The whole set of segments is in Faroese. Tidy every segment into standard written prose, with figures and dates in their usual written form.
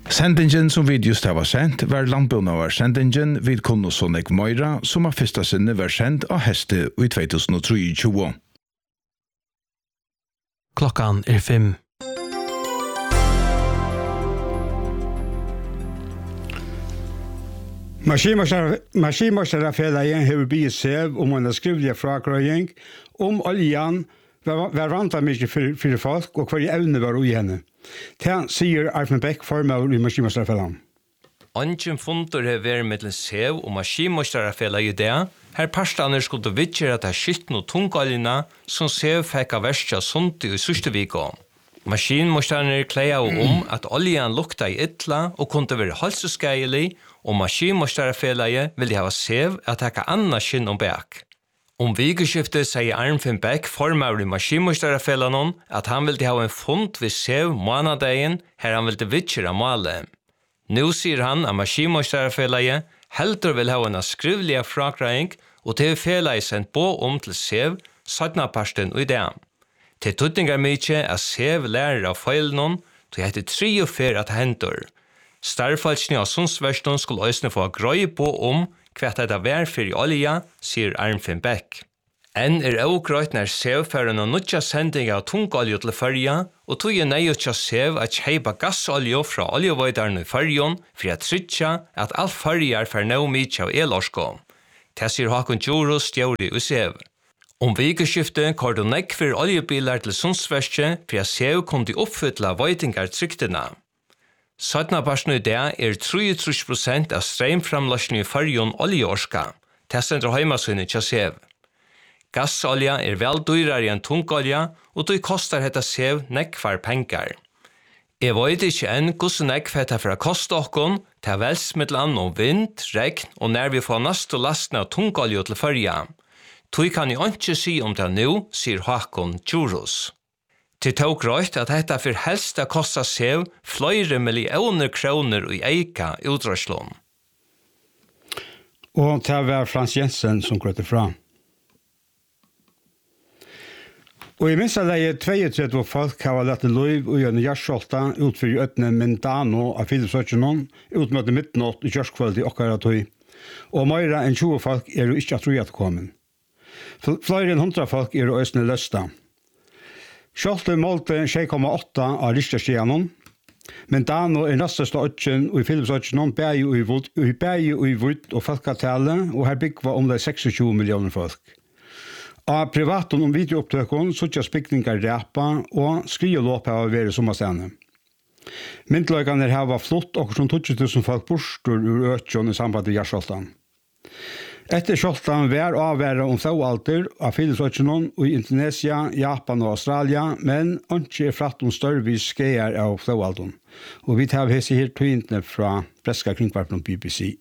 Sendingen som vi just har sendt var lampen av sendingen vid Konnosonek Moira som av første sinne var sendt av heste i 2023. Klokkan 5. Maskinmøsterafellagjen har biet sev om en skrivelig fragrøying om oljan var vant mye for folk og hver evne var ui henne. Det sier Arfen Beck, formøver i Maskinmøsterafellagjen. Angen fundur har vært mellom sev og Maskinmøsterafellagjen i det, her parstaner skulle vidtjere at det er skilten og tungoljene som sev fikk av versta sundt i sørste viko. Maskinmøsterner kleier at oljan lukta i ytla og kunne være halseskeilig, og Maskinmøsterafellagjen ville ha sev at hekka anna skinn om bak. Vikeskiftet sier Arnfinn Beck, formøver i Maskinmøsterafellagjen, at han ville ha en fund ved sev månedegen her han ville vidtjere malet. Nå sier han at Maskinmøsterafellagjen heldur vil ha en skrivelig fragrøying, og til fellagjen sendt på til sev, sattnaparsten og ideen. Til tutningar mykje sev lærer av feilen, til heter 3 og 4 at hendur. Starfalsni av Sundsverston skulle øysne få grøy på hva dette vær for i olja, sier Arnfinn Beck. En avgrøyt når sevfæren og nødja sending av tungolje til fyrja, og tog nøyutja sev at kjeipa gassolje fra oljevoidaren i fyrjon for å trytja at all fyrjar får nå mykje av elorsko. Det sier Håkon Djurus stjåri i sev. Vikeskiftet kordu nekk for oljebilar til Sundsverste for at sev kom til oppfylla voidingar tryktena. Sattnaparsten i det 33% av streimframlasjen i fyrjon oljeorska. Det sender heimasynet til sev. Gassolja vel dyrare enn tungolja, og det kostar hetta sev nekkvar pengar. Jeg vet ikke enn hvordan nekk hetta for å koste okkon, til velsmiddelen om vind, regn og når vi får neste lasten av tungolja til fyrja. Tui kan jeg ikke si om det nå, sier Håkon Djurus. Til tog røyt at dette for helst har kostet sev flere millioner kroner i eika utrøslån. Og til var Frans Jensen som krøtte fra. Og i minst leie 32 folk har lett lov og gjøre hjertskjolta utfor i øtene Mindano av Filipsøtjenon utmøtte midtnått i kjørskveld i Okkaratøy. Og mer enn 20 folk jo ikke at at kommen. Flere enn 100 folk å østene løsta. Skjolte målte 6,8 av Richterstianon, men Dano nasteste øtjen og i Filipsøtjenon bæg og i vudd og folketale, og her bygg var det 26 millioner folk. Av privaten videoopptøkken suttjes bygninger ræpa og skriolåp har vært sommerstene. Myndløkene her var flott og som 20.000 folk bostur ur øtjen i samband med Gjerskjoltan. Etter Skjoltan var avværet flåalter av Filipsøtjenon og i Indonesia, Japan og Australia, men ikke fratt størvis skreier av flåalten. Og vi tar hese her tøyntene fra Breska Kringvarpen og BBC.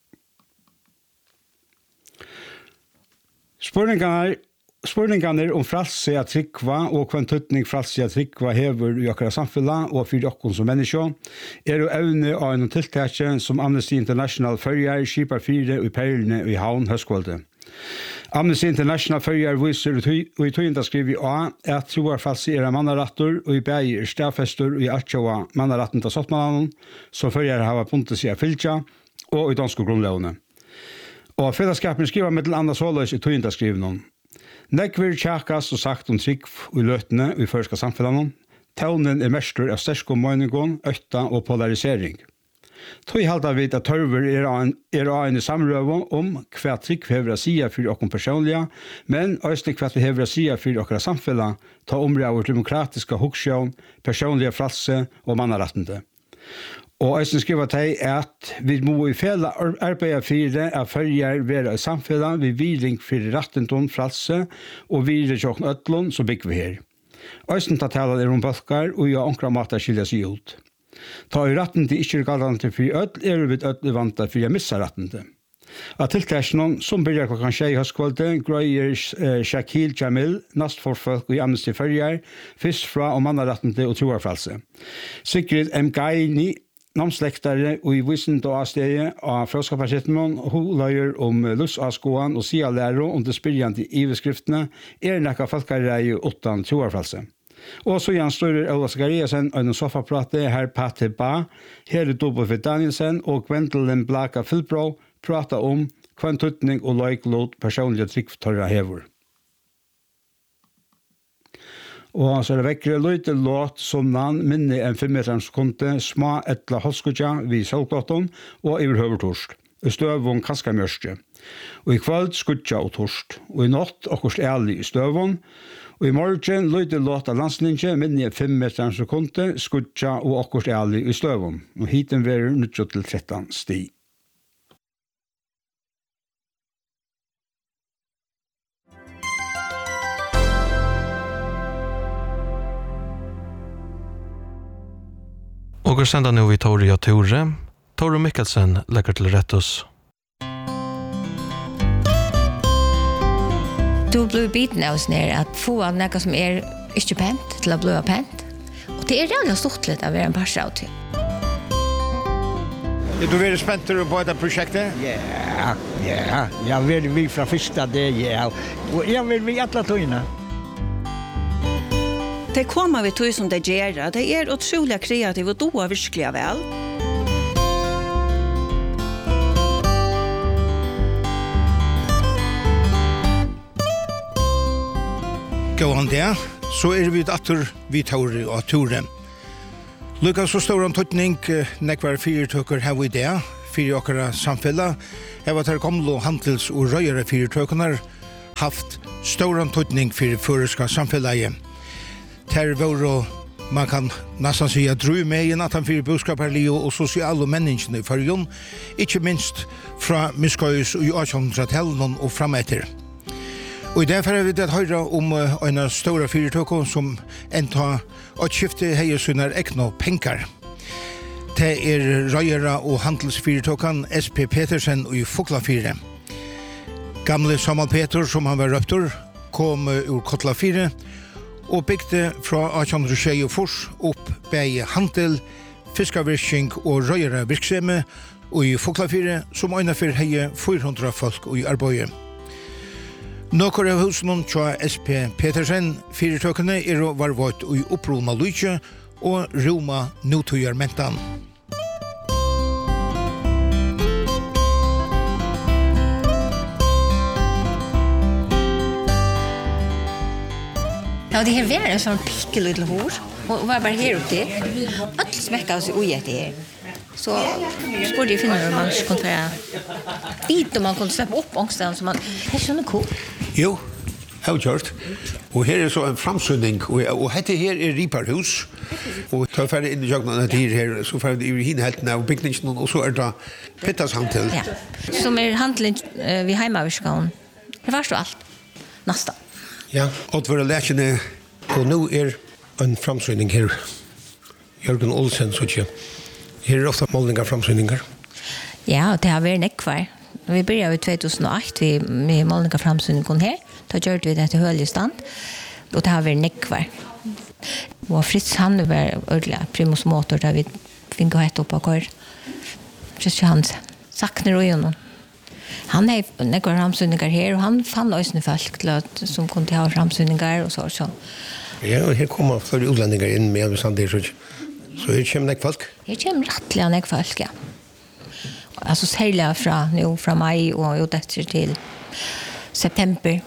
Spurningene om frelse av trykva og kvantutning frelse av trykva hever i akkurat samfunnet og for dere som mennesker jo evne av en tiltak som Amnesty International følger skipar 4 i perlene i havn høstkvalitet. Amnesty International følger viser og i tøyenda skriver at troar frelse mannarattor og i bæg stafester og i altjåa mannaratten til sottmannen som følger hava puntet seg av fylkja og i danske grunnlovene. Og fellesskapen skriver med til andre såløs i tøyenda skriver noen. Nekvir tjakas og sagt trygg i løtene i førska samfunnet. Taunen mestur av stersk og møyningon, økta og polarisering. Tøy halda vid at tørver en i samrøve om hva trygg hever å sia for okkom personlige, men også hva hever å sia for okkara samfunnet, ta omre av demokratiska hoksjån, personlige fralse og mannarattende. Og jeg skriver til at vi må i fele arbeide for at følger være i samfunnet ved viring for rettendom, fralse og viring tjokken ødlån som bygger vi her. Øysten tar talen om bølger og gjør ankra måter skilja seg ut. Ta i retten til ikke galante for ødl vi ødl vant for å missa retten til. Av tiltakene som begynner klokken 6 i høstkvalitet grøyer Shakil Jamil, nastforfolk i Amnesty følger, først fra og mannaretten til og troarfralse. Sigrid M. Gaini, namnslektare og i visent og avstedet av Frøskaparsetten, hun løyer om lusavskåen og sialæro om det spyrjande i iveskriftene nekka folkereie utan troarfralse. Og så Jan Støyrer Ola Zakariasen og en sofaprate her Pate Ba, her W. Danielsen og Gwendolyn Blaka Filbro prata om kvantutning og løyklåt personlige tryggtorra hever. Og så det vekkere løyte låt som nann minne en 5 meters sekunde, sma etla halskutja vid solklåten og iver høvertorsk. I støvun kaska mjørske. Og i kvöld skutja og torsk. Og i natt okkurst ærlig i støvun. Og i morgen løyte låt av landslinje minne en 5 meters sekunde, skutja og okkurst ærlig i støvun. Og hiten verer 9-13 sti. Och sända nu vi Tore och Tore. Tore Mikkelsen lägger till rätt oss. Du blir biten av oss ner att få något som inte pent till att bli pent. Och det är redan stort lite av en parsa till. Du är spänd på detta projektet? Ja. Jag vill vi från första det ja. Och jag vill vi alla tojna. Det kommer vi till som det gör. Det är otroligt kreativt och då verkligen väl. Gåan det, så vi atter vi Tore og Tore. Lukka så stor antydning nekvar fyrtøkker her i det, fyrir okkara samfella, hever til gamle handels- og røyere fyrtøkene haft stor antydning fyrir føreska samfellet. Ter våre, man kan nesten si at dru med i natten fyrir boskaperlige og sosiale menneskene i fyrjon, ikke minst fra Miskøys og 1800-tallet og frametter. Og i det får vi det høyre om en stor fyrtøk som enda og skifte heiesynner ekno penger. Det røyere og handelsfyrtøkene SP Petersen og Foklafire. Gamle Samuel Peter, som han var røptor, kom ur Kotlafire og bygde fra 1824 opp bei handel, fiskavirking og røyere virksomhet og i Foklafire, som øynefyr heie 400 folk og i arbeidet. Nokker av husene tja SP Petersen, fyrtøkene var vårt i opprona lykje og Roma notøyer mentan. Ja, det här var en sån pickelittle hår och var bara här uppe. Allt smäckade sig ojätt här. Så spurgade jag finna om man kunde säga dit om man kunde släppa upp ångsten som man det är sån cool. Jo, jag har gjort. Och här är så en framsynning och detta här är Riparhus. Och tar färdig in i jagna det här så får vi i hinhälten av byggningen och så är det Pettas handel. Ja. Som handling vid hemmaverskån. Det var så allt. Nästa. Ja, och våra läkare och nu en framsynning här. Jörgen Olsen så tjej. Här är ofta målningar framsynningar. Ja, det har varit nekvar. Vi började i 2008 med målningar framsynningen här. Då gjorde vi det till höljestand. Och det har varit nekvar. Och Fritz han var ordentligt primus motor där vi fick gå ett upp och kör. Just hans saknar och honom. Han har nekvar framsynningar här och han fann lösning folk som kunde ha framsynningar och så. Ja, och här kommer för utlänningar in med samtidigt. Så här kommer nekvar folk? Här kommer rättliga nekvar folk, ja. Alltså särskilt från maj och efter till september.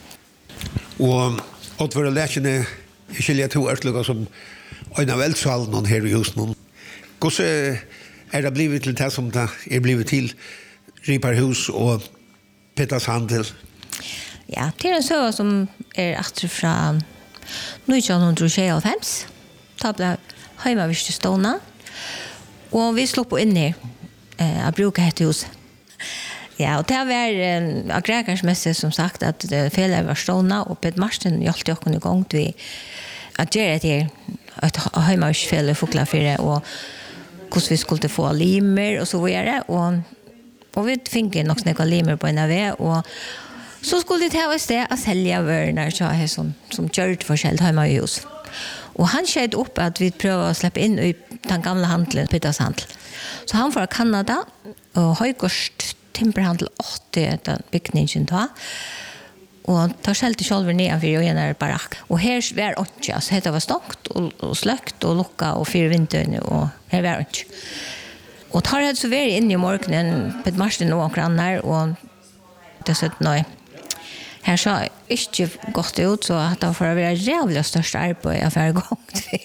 Och våra läkare skilja två örtluga som en av eldsvalen här i husen. Hur är det blivit till det som det blivit till Riparhus och Pettas handel? Ja, det en så som efter från 1925. Då blev hemmavisst stående. Och vi slog på in här. Jag brukar heta hus. Ja, och det var en aggregarsmässigt som sagt att fel var stående och Peter Marsten hjälpte oss igång till att göra det att hemmavisst fel Foklafire och hur vi skulle få limer och så vidare och vi fick nog snäcka limer på en väg och så skulle det ta oss det att sälja värnar så här som gjort försäljt hemma i hus. Och han skedde upp att vi prövar att släppa in i den gamla handeln, Pettas handel. Så han var i Kanada och Höjgårst timberhandel 80 den byggningen då. Og tar selv til sjølver nedanfyr og en barakk. Og her var ikke, altså det var stångt og sløkt og lukka og 4 vinduene, og her var ikke. Og tar hadde så vært inne i morgenen på et marsjen og grannar, og det er 17 Her så ikke gått ut, så at det får være rævlig største arbeid jeg får gått til.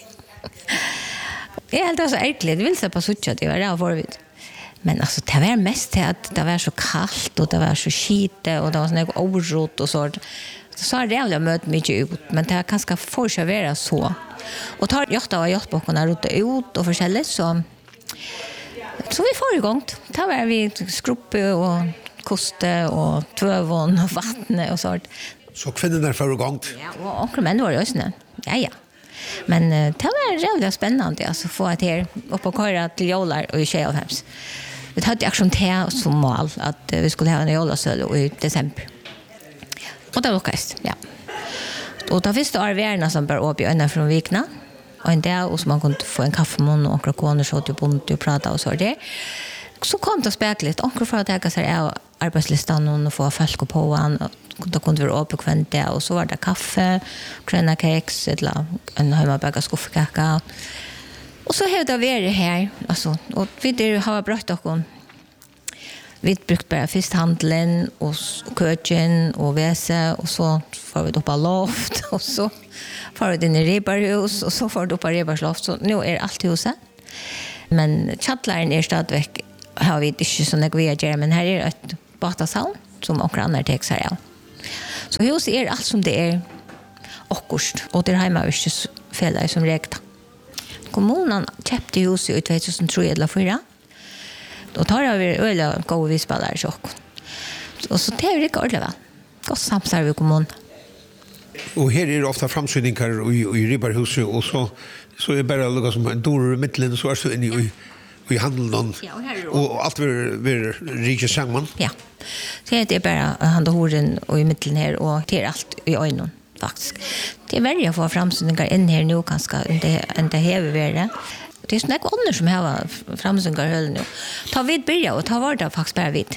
Jeg er helt så ærlig, det vil se på suttje at det var rævlig forvidt. Men alltså det var mest till att det var så kallt och det var så skite och det var sån orot och så. Så har det jävla mött mycket ut, men det har ganska förservera så. Och tar jag då gjort på kunna rota ut och försälja så vi får igång. Det var vi skruppe och koste och tvövon och vatten och så. Så kvinnorna får igång. Ja, och onkel män var ju också. Ja. Men det var jävla spännande alltså få att här upp och köra till jolar och i Tjejavhems. Vi hade aktion till som mål att vi skulle ha en jolasöl i december. Och det lyckades, ja. Och då visste arvärna som bara upp i ögonen från vikna. Och en dag och så man kunde få en kaffemån och några koner så till bunt och prata och så där. Så kom det spärkligt. Och för att jag sig av arbetslistan och få folk på han. Då kunde vi uppkvänt det och så var det kaffe, gröna kex eller en hemmabaga skuffkaka. Och så hade vi det här alltså och vi har brukt och vi brukt bara fiskhandeln och köken och väse och så får vi upp loft och så får vi in i rebarhus och så får vi upp rebarsloft så nu är allt huset. Men chattlaren är stadväck har vi inte så några men här är ett batasaun som och andra text här ja. Så huset är allt som det är okkurst och det hemma är ju fälla som räkta. Kommunen köpte huset i 2003 eller 2004. Då tar vi öle gå vi spelar så. Och så det är det ordentligt väl. Gott samsar vi kommunen. Och här är det ofta framsynningar i Ribarhuset och så är bara något som en dörr i mitten så är så in i handeln och allt blir rika samman. Ja. Det är bara hand och horen och i mitten här och det är allt i ögonen faktiskt. Det är väldigt att få framsynningar in här nu ganska än det här vi det. Det är sådana andra som har framsynningar höll nu. Ta vid börja och ta vart faktiskt bara vid.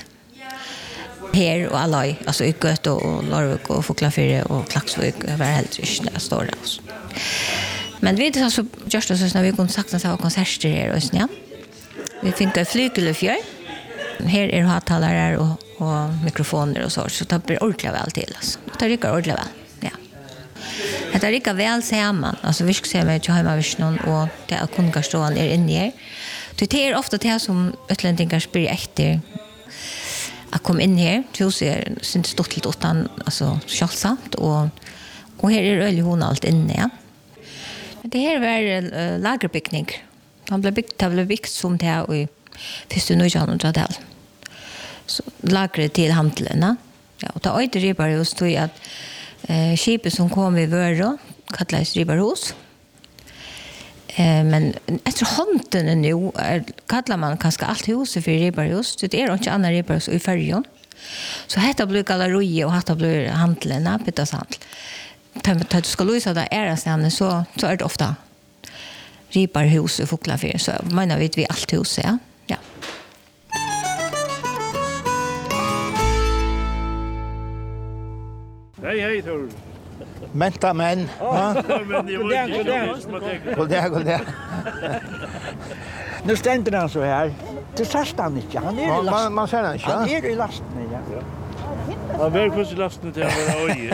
Här och alla alltså i Gött och Lorvik och Foklafyre och Klaxvik var helt inte står där oss. Men vi det så just så när vi kunde sagt att ha konserter här och ja. Vi fick en flygelfjör. Här är högtalare och mikrofoner och så det blir ordentligt väl till alltså. Det rycker ordentligt väl. Ja. Det rycker väl samman. Alltså vi ska se med hemma vision och det är kunskapsstående är inne här. Det är ofta det som utlänningar spyr efter att komma in här. Det ser syns stort lite utan alltså självsamt och här är öl hon allt inne ja. Det här var lagerbyggning. Han blev byggt som det här i 1900-talet. Så lagret till handeln. Ja, och det är Ribarhus tog att skipet som kom i Vörå kallades Ribarhus. Men efter handeln nu kallar man kanske allt huset för Ribarhus. Det är inte andra Ribarhus i färgen. Så detta blir galleri och detta blir handeln, byttashandel. När du ska lysa där är så är det ofta Ribarhus och Foklafyr. Så menar vi allt huset, ja. Ja. Hej, Tor. Menta män. God dag. Nu ständer han så här. Det särst han inte. Han är i lasten. Man ser han inte. Han är i lasten, ja. Han är på lasten till att vara oj.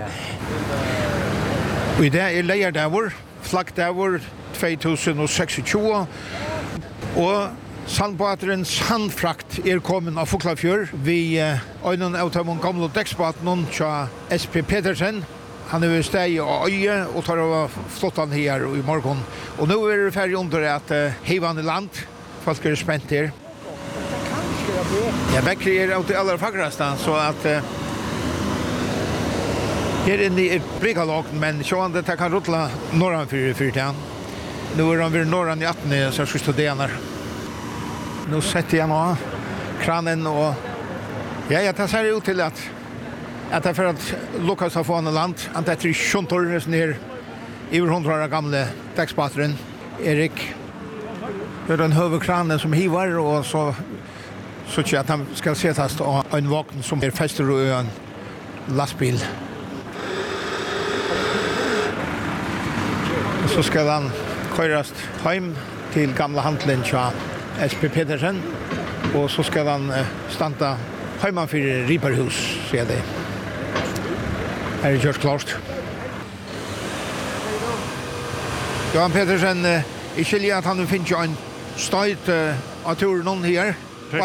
Och det är lejardavur, flaggdavur 2026. Och Sandbåteren Sandfrakt kommet av Foklafjör. Vi øynen av de gamle dekksbåten til SP Petersen. Han er steg i øye og tar av flottan her i morgen. Og nå er det ferdig under at hevan i land. Folk er spent her. Ja, Bekkri er av det aller fagraste, så at her inne er Brigalåken, men sjående det kan rutla norran for fyrtiden. Nå er han ved norran i 18, så skal studerende. Nu sätter jag nå kranen och ja, det ser ut till att det är för att Lukas har fått en land. Att det är 17 år ner över 100 år gamla däckspattren. Erik gör den huvudkranen som hivar och så att han ska sättas av en vaken som är fäster och ön lastbil. Och så ska han köras hem till gamla handlen till SP Petersen. Och så ska han stanna hemma för Riparhus, ser det. Här är kört klart. Johan Petersen, I skiljer att han finner en stöjt av turen här.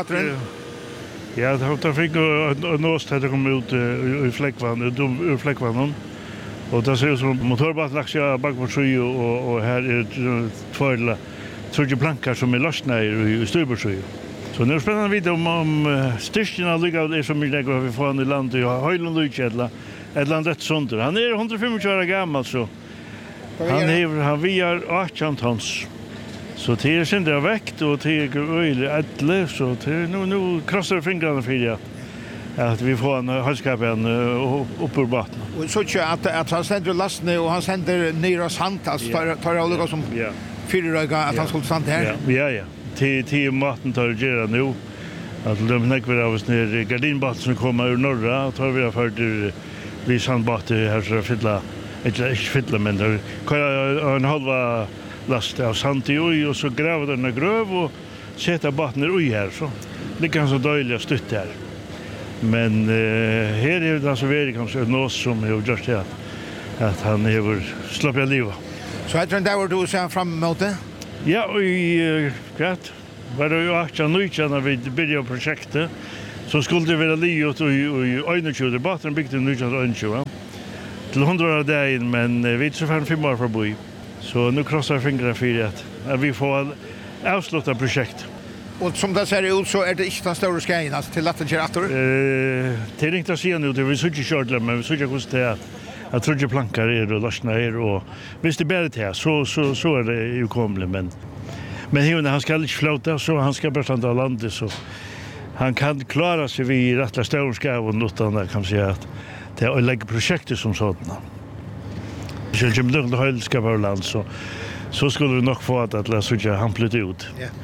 Ja, det fick en åst att komma ut ur fläckvannen. Och det ser ut som motorbatlaxia bak på sky och här är två plankar som är lösna i styrbordssky. Så nu är det spännande att veta om styrkorna ligger det som vi får från i landet och Höjlund Lydkedla. Ett land rätt sånt. Han är 125 år gammal så. Han viar 18 tons. Så det är sin där väkt och det är öjligt ädle så nu krossar fingrarna för det. Att vi får en halskapen upp ur vattnet. Och så att han sänder lasten och han sänder ner oss hand alltså tar jag lika som fyra att han skulle stanna här. Ja. Till maten tar det göra nu. Att de näkvar av oss ner gardinbatten som kommer ur norra och tar vi för det vi sandbatte här så fylla men det kan en halva last av sand i och så gräver den en gröv och sätter vattnet i här så. Det kan så dåliga stutt här. Men här är det alltså väldigt kanske något som har gjort det att han har slappet livet. Så heter den där du ser fram emot det? Ja, och grätt. Var det ju 18 när vi började projektet så skulle det vara livet i Öjnekjøder. Baten byggde en nytt Öjnekjøder. Till 100 år dagen, men vi är så 5 år förbi. Så nu krossar jag fingrarna för att vi får avsluta projekt. Och som det ser ut så är det inte den stora skägen alltså, till att det gör attor? Det är inte att se nu, det vi inte kört men vi inte hur det är att trodde plankar är och lösna är och visst det bättre till så är det ju komligt men han ska inte flåta så han ska bara stanna landet så han kan klara sig vid rättla störskav utan att kan säga att det är lägga projektet som sådana. Själv om det höll ska vara land så skulle vi nog få att läsa ut han flytta ut.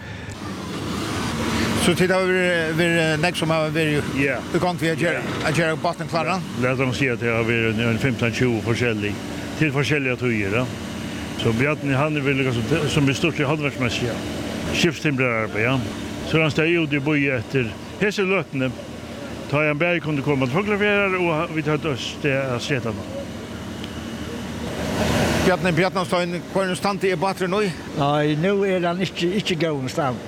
Så tittar vi nästa som har varit i gång vi att göra botten klara. Låt dem se att det har varit en 15-20 forskjellig till forskjelliga tojer. Så Bjarni han vill som är stort i halvårsmässiga. Skiftstimbrararbete, ja. Så han står ute i boje efter hese lötene. Tar en berg kunde komma att fotografera och vi tar oss det att sätta dem. Bjarni står en konstant i batteri nu? Nej, nu är han inte konstant.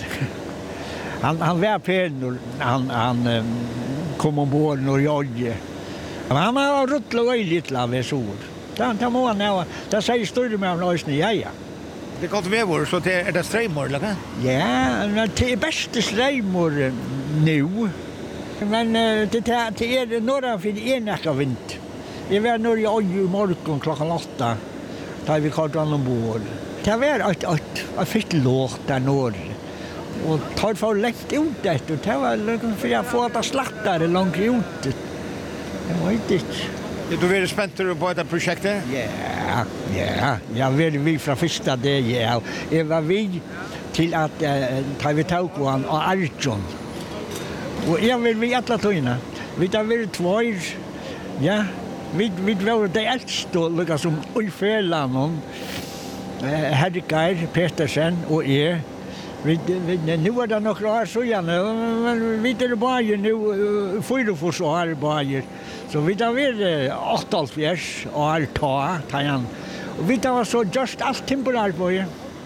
Han var pen han kom ombord när jag. Han har ruttlat lite av så. Det må han ha. Det säger större med lösning ja. Det går med vår så det är det strömmor eller? Ja, men det är bästa strömmor nu. Men det är några för en vecka vind. Jag var när jag i morgon klockan 8. Där vi kallade ombord. Det var ett fick lågt där norr. Och tar för lätt ut det och det var för jag får att slakta det långt ut. Det var inte. Du är spänd på det projektet? Ja. Jag vill från första det ja. Jag var vi till att ta vi tag på han och Arjon. Och jag vill vi alla tojna. Vi tar väl två. Ja. Vi var det äldsta lika som Ulfälan om Herkar Petersen och nu är det några år så igen. Vi är bara nu 4 år bara. Så vi tar väl 88 år ta. Och vi tar så just allt temporarbete.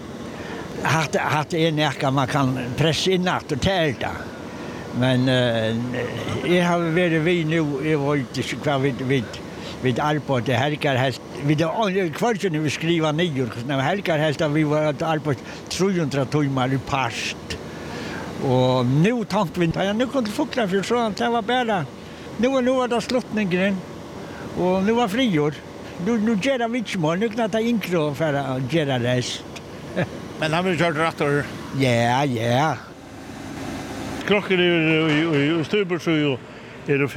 Att en näka man kan pressa in att och tälta. Men jag har varit vi nu jag var inte kvar vid arbete Herkar helst vi det kvarten vi skriva ner när Herkar helst vi var att arbeta 300 timmar i past. Och nu tänkte vi jag nu kunde fukta för så att det var bara nu var det sluttningen och nu var friår. Nu gör vi inte mer, nu kan jag ta inkro för att göra rest. Men han vill köra rätt. Ja. Krockar i styrbordssky är det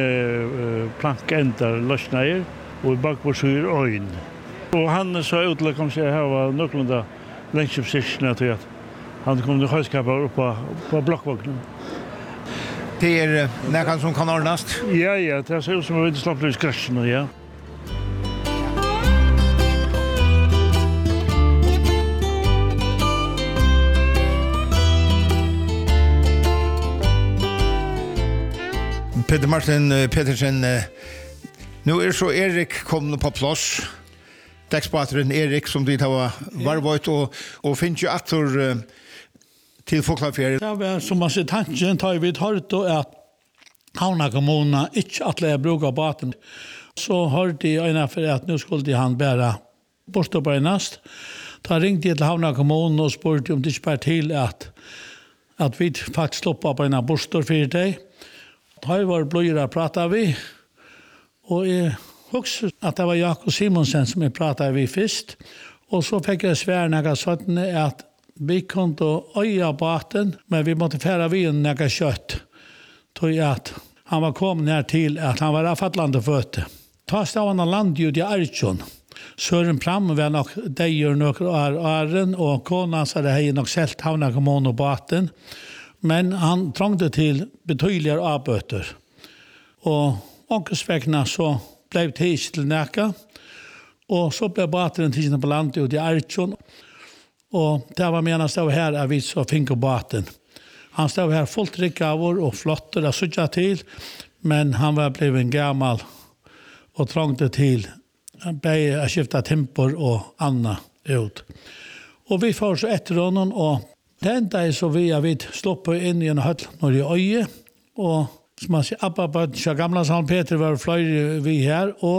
5 plankändar lösnader och i bakbordsky är öjn. Och han sa ut att kom sig här var någorlunda längst position att han kom till höjskapar upp på blockvagnen. Det är näkan som kan ordnast. Ja, det ser ut som vi inte slapp i skrasjen, ja. Peter Martin Petersen, nu så Erik kom på plats. Däcksbateren Erik som dit har varvat och finns ju attor till Folklafjärd. Det var som man ser tanken tar vi hört då att Havna kommuna inte alla brukar baten. Så hörde jag ena för att nu skulle han bära bostadbärnast. Ta ringde till Havna kommun och spurte om det inte bara till att vi faktiskt stoppar på en bostad för dig. Har var blöjra pratar vi. Och jag också att det var Jakob Simonsen som jag pratade vi först. Och så fick jag svärna sådant att vi kunde öja baten, men vi måste färra vid en näga kött. Tog att han var kommit ner till att han var avfattlande fötte. Ta stavarna landljud i Arjun. Søren Pram var nok deir nok åren, og kona sa det hei nok selt Havna kommun og baten. Men han trångte til betydeligere avbøter. Og onkelspekna så blev det ikke til nækka. Og så blev baten tidsen på landet ut i Arjun. Og det var medan stod her at vi så finke baten. Han stod her fullt rikkavor og flotter og sutja til, men han var blevet en gammal og trångte til bæg å skifta temper og anna ut. Og vi får så etter honom, og det enda er så vi har stoppet inn i en høll når i øye, og som man sier, Abba, gamla San Peter var flere vi her, og